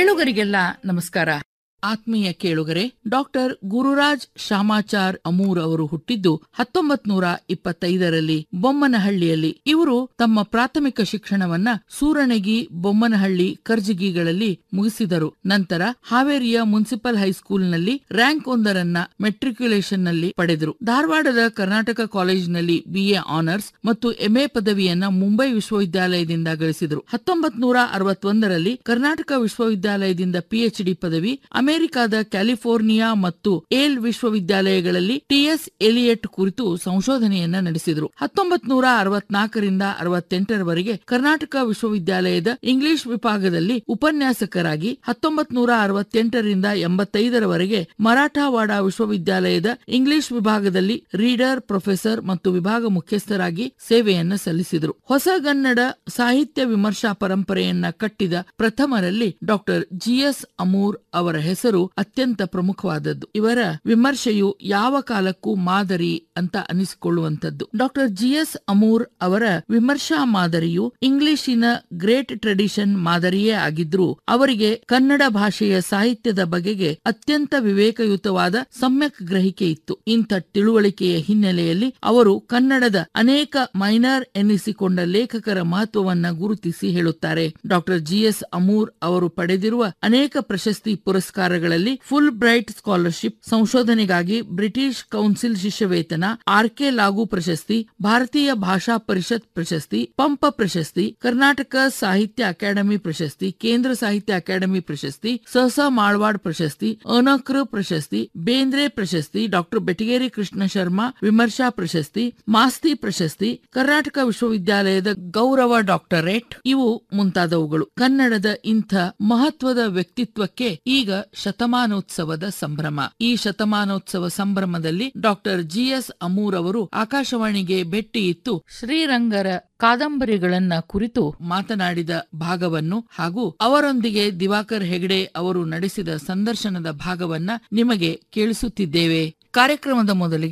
ಕೇಳುಗರಿಗೆಲ್ಲ ನಮಸ್ಕಾರ. ಆತ್ಮೀಯ ಕೇಳುಗರೆ, ಡಾಕ್ಟರ್ ಗುರುರಾಜ್ ಶಾಮಾಚಾರ್ ಅಮೂರ್ ಅವರು ಹುಟ್ಟಿದ್ದು 1925ರಲ್ಲಿ ಬೊಮ್ಮನಹಳ್ಳಿಯಲ್ಲಿ. ಇವರು ತಮ್ಮ ಪ್ರಾಥಮಿಕ ಶಿಕ್ಷಣವನ್ನ ಸೂರಣಗಿ, ಬೊಮ್ಮನಹಳ್ಳಿ, ಕರ್ಜಗಿಗಳಲ್ಲಿ ಮುಗಿಸಿದರು. ನಂತರ ಹಾವೇರಿಯ ಮುನ್ಸಿಪಲ್ ಹೈಸ್ಕೂಲ್ನಲ್ಲಿ ರ್ಯಾಂಕ್ 1 ಮೆಟ್ರಿಕ್ಯುಲೇಷನ್ನಲ್ಲಿ ಪಡೆದರು. ಧಾರವಾಡದ ಕರ್ನಾಟಕ ಕಾಲೇಜಿನಲ್ಲಿ BA ಆನರ್ಸ್ ಮತ್ತು MA ಪದವಿಯನ್ನ ಮುಂಬೈ ವಿಶ್ವವಿದ್ಯಾಲಯದಿಂದ ಗಳಿಸಿದರು. 1961ರಲ್ಲಿ ಕರ್ನಾಟಕ ವಿಶ್ವವಿದ್ಯಾಲಯದಿಂದ PhD ಪದವಿ, ಅಮೆರಿಕದ ಕ್ಯಾಲಿಫೋರ್ನಿಯಾ ಮತ್ತು ಏಲ್ ವಿಶ್ವವಿದ್ಯಾಲಯಗಳಲ್ಲಿ TS ಎಲಿಯಟ್ ಕುರಿತು ಸಂಶೋಧನೆಯನ್ನ ನಡೆಸಿದರು. 1964ರಿಂದ 68ರವರೆಗೆ ಕರ್ನಾಟಕ ವಿಶ್ವವಿದ್ಯಾಲಯದ ಇಂಗ್ಲಿಷ್ ವಿಭಾಗದಲ್ಲಿ ಉಪನ್ಯಾಸಕರಾಗಿ, 1968ರಿಂದ 85ರವರೆಗೆ ಮರಾಠವಾಡ ವಿಶ್ವವಿದ್ಯಾಲಯದ ಇಂಗ್ಲಿಷ್ ವಿಭಾಗದಲ್ಲಿ ರೀಡರ್, ಪ್ರೊಫೆಸರ್ ಮತ್ತು ವಿಭಾಗ ಮುಖ್ಯಸ್ಥರಾಗಿ ಸೇವೆಯನ್ನ ಸಲ್ಲಿಸಿದರು. ಹೊಸಗನ್ನಡ ಸಾಹಿತ್ಯ ವಿಮರ್ಶಾ ಪರಂಪರೆಯನ್ನ ಕಟ್ಟಿದ ಪ್ರಥಮರಲ್ಲಿ ಡಾಕ್ಟರ್ GS ಅಮೂರ್ ಅವರ ಹೆಸರು ಅತ್ಯಂತ ಪ್ರಮುಖವಾದದ್ದು. ಇವರ ವಿಮರ್ಶೆಯು ಯಾವ ಕಾಲಕ್ಕೂ ಮಾದರಿ ಅಂತ ಅನಿಸಿಕೊಳ್ಳುವಂತದ್ದು. ಡಾಕ್ಟರ್ GS ಅಮೂರ್ ಅವರ ವಿಮರ್ಶಾ ಮಾದರಿಯು ಇಂಗ್ಲಿಶಿನ ಗ್ರೇಟ್ ಟ್ರೆಡಿಷನ್ ಮಾದರಿಯೇ ಆಗಿದ್ರೂ ಅವರಿಗೆ ಕನ್ನಡ ಭಾಷೆಯ ಸಾಹಿತ್ಯದ ಬಗೆಗೆ ಅತ್ಯಂತ ವಿವೇಕಯುತವಾದ ಸಮ್ಯಕ್ ಗ್ರಹಿಕೆ ಇತ್ತು. ಇಂಥ ತಿಳುವಳಿಕೆಯ ಹಿನ್ನೆಲೆಯಲ್ಲಿ ಅವರು ಕನ್ನಡದ ಅನೇಕ ಮೈನರ್ ಎನ್ನಿಸಿಕೊಂಡ ಲೇಖಕರ ಮಹತ್ವವನ್ನ ಗುರುತಿಸಿ ಹೇಳುತ್ತಾರೆ. ಡಾಕ್ಟರ್ GS ಅಮೂರ್ ಅವರು ಪಡೆದಿರುವ ಅನೇಕ ಪ್ರಶಸ್ತಿ ಪುರಸ್ಕಾರಗಳಲ್ಲಿ ಫುಲ್ ಬ್ರೈಟ್ ಸ್ಕಾಲರ್ಶಿಪ್, ಸಂಶೋಧನೆಗಾಗಿ ಬ್ರಿಟಿಷ್ ಕೌನ್ಸಿಲ್ ಶಿಷ್ಯವೇತನ, RK ಲಾಗೂ ಪ್ರಶಸ್ತಿ, ಭಾರತೀಯ ಭಾಷಾ ಪರಿಷತ್ ಪ್ರಶಸ್ತಿ, ಪಂಪ ಪ್ರಶಸ್ತಿ, ಕರ್ನಾಟಕ ಸಾಹಿತ್ಯ ಅಕಾಡೆಮಿ ಪ್ರಶಸ್ತಿ, ಕೇಂದ್ರ ಸಾಹಿತ್ಯ ಅಕಾಡೆಮಿ ಪ್ರಶಸ್ತಿ, ಸಹಸಾ ಮಾಳ್ವಾಡ್ ಪ್ರಶಸ್ತಿ, ಅನಕೃ ಪ್ರಶಸ್ತಿ, ಬೇಂದ್ರೆ ಪ್ರಶಸ್ತಿ, ಡಾಕ್ಟರ್ ಬೆಟಗೇರಿ ಕೃಷ್ಣ ಶರ್ಮಾ ವಿಮರ್ಶಾ ಪ್ರಶಸ್ತಿ, ಮಾಸ್ತಿ ಪ್ರಶಸ್ತಿ, ಕರ್ನಾಟಕ ವಿಶ್ವವಿದ್ಯಾಲಯದ ಗೌರವ ಡಾಕ್ಟರೇಟ್, ಇವು ಮುಂತಾದವುಗಳು. ಕನ್ನಡದ ಇಂಥ ಮಹತ್ವದ ವ್ಯಕ್ತಿತ್ವಕ್ಕೆ ಈಗ ಶತಮಾನೋತ್ಸವದ ಸಂಭ್ರಮ. ಈ ಶತಮಾನೋತ್ಸವ ಸಂಭ್ರಮದಲ್ಲಿ ಡಾಕ್ಟರ್ GS ಅಮೂರ್ ಅವರು ಆಕಾಶವಾಣಿಗೆ ಭೇಟಿ ಇತ್ತು ಶ್ರೀರಂಗರ ಕಾದಂಬರಿಗಳನ್ನ ಕುರಿತು ಮಾತನಾಡಿದ ಭಾಗವನ್ನು ಹಾಗೂ ಅವರೊಂದಿಗೆ ದಿವಾಕರ್ ಹೆಗಡೆ ಅವರು ನಡೆಸಿದ ಸಂದರ್ಶನದ ಭಾಗವನ್ನ ನಿಮಗೆ ಕೇಳಿಸುತ್ತಿದ್ದೇವೆ. ಕಾರ್ಯಕ್ರಮದ ಮೊದಲಿಗೆ